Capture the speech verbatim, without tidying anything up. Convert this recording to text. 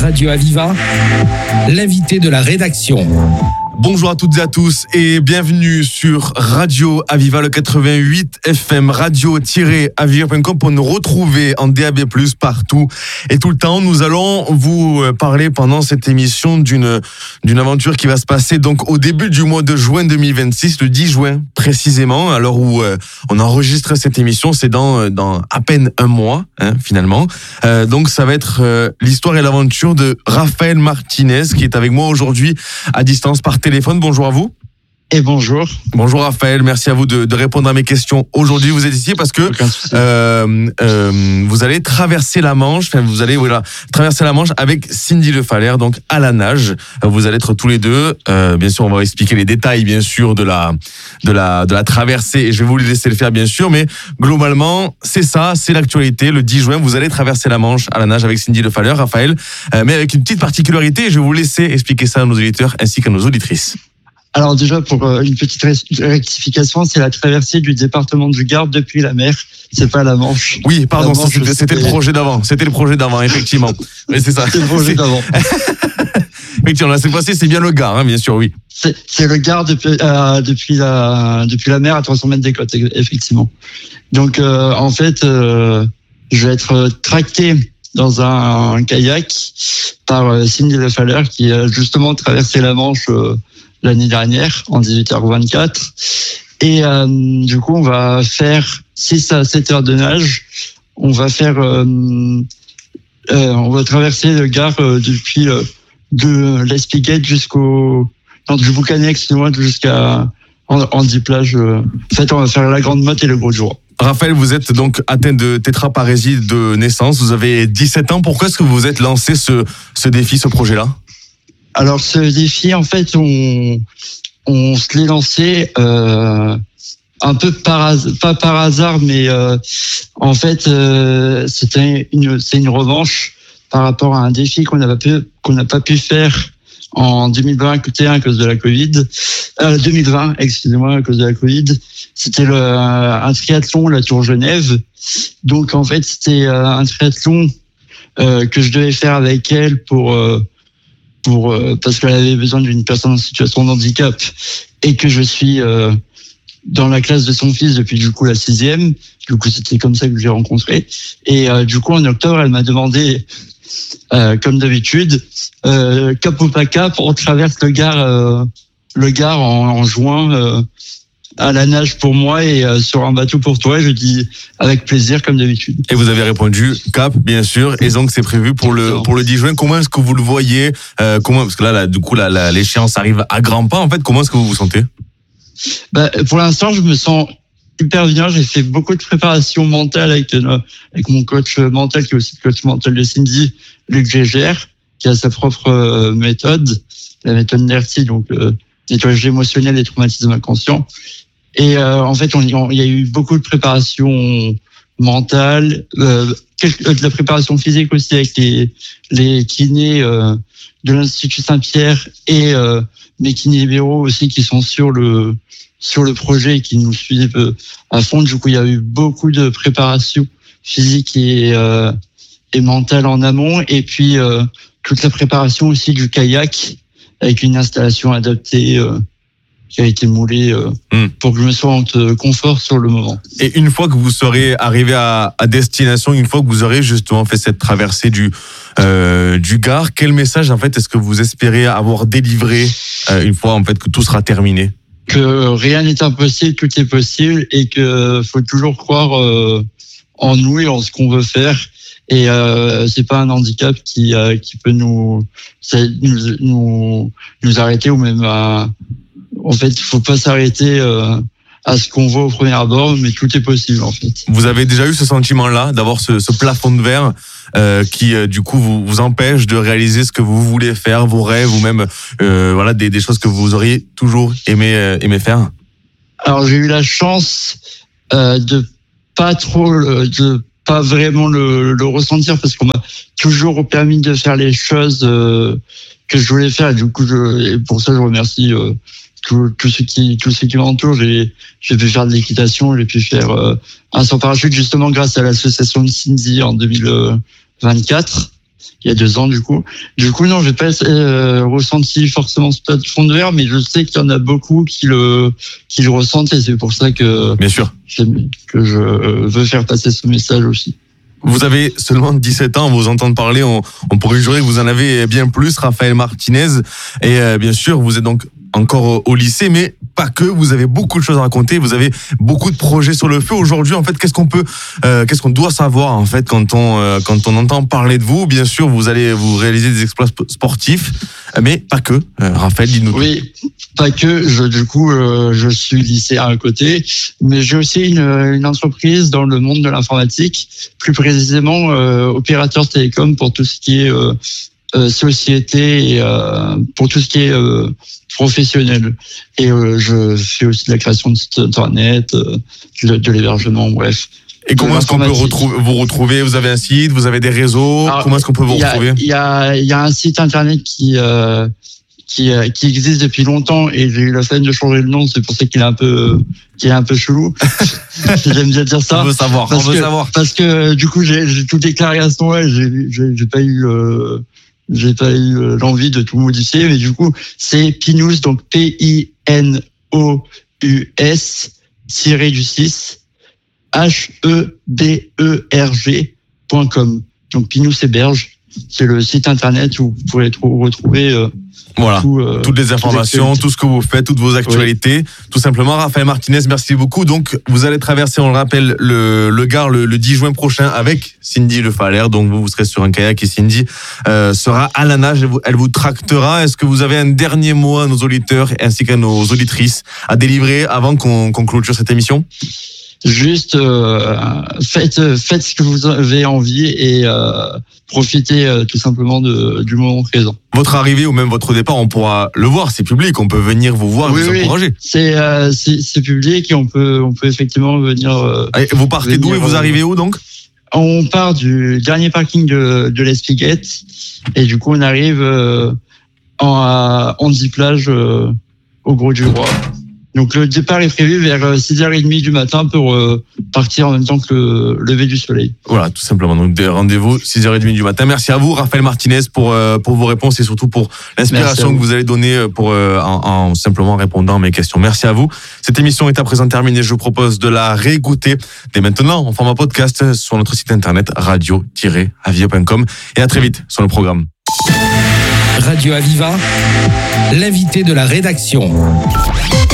Radio Aviva, l'invité de la rédaction. Bonjour à toutes et à tous et bienvenue sur Radio Aviva, le quatre-vingt-huit F M, radio-aviva point com pour nous retrouver en D A B plus, partout et tout le temps. Nous allons vous parler pendant cette émission d'une, d'une aventure qui va se passer donc au début du mois de juin deux mille vingt-six, le dix juin précisément, à l'heure où euh, on enregistre cette émission. C'est dans, dans à peine un mois, hein, finalement. Euh, donc ça va être euh, l'histoire et l'aventure de Raphaël Martinez qui est avec moi aujourd'hui à distance par téléphone. Bonjour à vous. Et bonjour. Bonjour Raphaël, merci à vous de, de répondre à mes questions. Aujourd'hui, vous êtes ici parce que euh, euh, vous allez traverser la Manche, enfin vous allez voilà, traverser la Manche avec Cindy Lefalère, donc à la nage. Vous allez être tous les deux. Euh, bien sûr, on va expliquer les détails, bien sûr, de la de la de la traversée. Et je vais vous laisser le faire, bien sûr. Mais globalement, c'est ça, c'est l'actualité. Le dix juin, vous allez traverser la Manche à la nage avec Cindy Lefalère, Raphaël, euh, mais avec une petite particularité. Je vais vous laisser expliquer ça à nos auditeurs ainsi qu'à nos auditrices. Alors déjà, pour une petite rectification, c'est la traversée du département du Gard depuis la mer, c'est pas la Manche. Oui, pardon, Manche, c'était, c'était le projet d'avant, c'était le projet d'avant, effectivement. Mais c'est ça. C'était le projet c'est... d'avant. Effectivement, cette fois-ci, c'est bien le Gard, hein, bien sûr, oui. C'est, c'est le Gard depuis, euh, depuis, la, depuis la mer à trois cents mètres des côtes, effectivement. Donc, euh, en fait, euh, je vais être tracté dans un, un kayak par euh, Cindy Lefalère qui a justement traversé la Manche euh, l'année dernière, en dix-huit heures vingt-quatre. Et euh, du coup, on va faire six à sept heures de nage. On va faire, euh, euh, on va traverser le Gard euh, depuis euh, de l'Espiguette jusqu'au, non, du Boucanet, excusez-moi, jusqu'à Andy-Plage. Euh. En fait, on va faire la Grande Motte et le Gros Jour. Raphaël, vous êtes donc atteint de tétraparésie de naissance. Vous avez dix-sept ans. Pourquoi est-ce que vous vous êtes lancé ce, ce défi, ce projet-là ? Alors ce défi, en fait, on, on se l'est lancé euh, un peu par hasard, pas par hasard, mais euh, en fait, euh, c'était une, c'est une revanche par rapport à un défi qu'on n'a pas pu, qu'on n'a pas pu faire en deux mille vingt à cause de la Covid. Euh, deux mille vingt, excusez-moi, à cause de la Covid. C'était le, un triathlon, la Tour Genève. Donc en fait, c'était un triathlon euh, que je devais faire avec elle pour euh, Pour, euh, parce qu'elle avait besoin d'une personne en situation de handicap et que je suis euh, dans la classe de son fils depuis du coup la sixième. Du coup, c'était comme ça que j'ai rencontré. Et euh, du coup, en octobre, elle m'a demandé, euh, comme d'habitude, euh, cap ou pas cap, on traverse le Gard, euh, le Gard en, en juin. Euh, à la nage pour moi et euh, sur un bateau pour toi. Je dis avec plaisir comme d'habitude. Et vous avez répondu cap, bien sûr. Et donc c'est prévu pour le pour le dix juin. Comment est-ce que vous le voyez euh, Comment parce que là, là du coup la, la, l'échéance arrive à grands pas. En fait, comment est-ce que vous vous sentez ? Bah, pour l'instant, je me sens hyper bien. J'ai fait beaucoup de préparation mentale avec euh, avec mon coach mental qui est aussi le coach mental de Cindy, Luc Gégère, qui a sa propre euh, méthode, la méthode NERTI, donc euh, nettoyage émotionnel et traumatisme inconscient. Et euh, en fait, il y a eu beaucoup de préparation mentale, euh, de la préparation physique aussi avec les, les kinés euh, de l'Institut Saint-Pierre et euh, mes kinés libéraux aussi qui sont sur le sur le projet et qui nous suivent euh, à fond. Du coup, il y a eu beaucoup de préparation physique et, euh, et mentale en amont. Et puis, euh, toute la préparation aussi du kayak avec une installation adaptée euh, qui a été moulée euh, mmh. pour que je me sente confort sur le moment. Et une fois que vous serez arrivé à, à destination, une fois que vous aurez justement fait cette traversée du, euh, du Gard, quel message en fait est-ce que vous espérez avoir délivré euh, une fois en fait que tout sera terminé ? Que rien n'est impossible, tout est possible et que faut toujours croire euh, en nous et en ce qu'on veut faire. Et euh, c'est pas un handicap qui euh, qui peut nous nous nous, nous arrêter ou même à, en fait il faut pas s'arrêter euh, à ce qu'on voit au premier abord, mais tout est possible en fait. Vous avez déjà eu ce sentiment-là d'avoir ce, ce plafond de verre euh, qui euh, du coup vous, vous empêche de réaliser ce que vous voulez faire, vos rêves ou même euh, voilà des, des choses que vous auriez toujours aimé euh, aimé faire? Alors j'ai eu la chance euh, de pas trop de pas vraiment le, le ressentir parce qu'on m'a toujours permis de faire les choses euh, que je voulais faire et du coup je, et pour ça je remercie euh, tous tout ceux qui tous ceux qui m'entourent. J'ai j'ai pu faire de l'équitation, j'ai pu faire euh, un saut parachute justement grâce à l'association de Cindy en deux mille vingt-quatre il y a deux ans du coup. Du coup non, j'ai pas euh, ressenti forcément ce plafond de verre, mais je sais qu'il y en a beaucoup qui le qui le ressentent et c'est pour ça que bien sûr que je veux faire passer ce message aussi. Vous avez seulement dix-sept ans, vous entendre parler, on, on pourrait jurer que vous en avez bien plus, Raphaël Martinez. Et euh, bien sûr, vous êtes donc encore au lycée, mais pas que. Vous avez beaucoup de choses à raconter. Vous avez beaucoup de projets sur le feu. Aujourd'hui, en fait, qu'est-ce qu'on peut, euh, qu'est-ce qu'on doit savoir en fait quand on euh, quand on entend parler de vous. Bien sûr, vous allez vous réaliser des exploits sportifs, mais pas que. Euh, Raphaël, dis-nous. Oui, pas que. Je, du coup, euh, je suis lycéen à côté, mais j'ai aussi une, une entreprise dans le monde de l'informatique, plus précisément euh, opérateur télécom pour tout ce qui est euh, euh, société et euh, pour tout ce qui est euh, professionnel. Et euh, je fais aussi de la création de sites internet, euh, de, de l'hébergement, bref. Et comment est-ce qu'on peut retrouver, vous retrouver? Vous avez un site, vous avez des réseaux. Alors, comment est-ce qu'on peut vous y a, retrouver? Il y a, il y a un site internet qui euh, qui qui existe depuis longtemps et j'ai eu la peine de changer le nom. C'est pour ça qu'il est un peu qu'il est un peu chelou. J'aime bien dire ça. On veut savoir. Parce on veut que, savoir. Parce que du coup j'ai, j'ai tout déclaré à ce moment-là. J'ai, j'ai, j'ai pas eu euh, j'ai pas eu l'envie de tout modifier, mais du coup c'est Pinous, donc P I N O U S tiré du six H E B E R G point com. Donc Pinous Héberge, c'est le site internet où vous pourrez retrouver euh, voilà, tout, euh, toutes les informations, tout ce que vous faites, toutes vos actualités. Oui. Tout simplement, Raphaël Martinez, merci beaucoup. Donc, vous allez traverser, on le rappelle, le, le Gard le, le dix juin prochain avec Cindy Le Falaire. Donc, vous, vous serez sur un kayak et Cindy euh, sera à la nage. Elle vous, elle vous tractera. Est-ce que vous avez un dernier mot à nos auditeurs ainsi qu'à nos auditrices à délivrer avant qu'on, qu'on clôture cette émission? Juste euh, faites faites ce que vous avez envie et euh, profitez euh, tout simplement de, du moment présent. Votre arrivée ou même votre départ, on pourra le voir, c'est public, on peut venir vous voir, oui, vous oui. encourager. C'est, euh, c'est c'est public et on peut on peut effectivement venir. Euh, Allez, vous partez venir, d'où et vous euh, arrivez où donc? On part du dernier parking de de l'Espiguette et du coup on arrive euh, en à Andy-Plage euh, au Gros du Roi. Donc le départ est prévu vers six heures trente du matin pour euh, partir en même temps que le lever du soleil. Voilà, tout simplement. Donc rendez-vous six heures trente du matin. Merci à vous, Raphaël Martinez, pour euh, pour vos réponses et surtout pour l'inspiration vous. que vous allez donner pour euh, en, en simplement répondant à mes questions. Merci à vous. Cette émission est à présent terminée. Je vous propose de la réécouter dès maintenant en format podcast sur notre site internet radio tiret aviva point com et à très vite sur le programme. Radio Aviva, l'invité de la rédaction.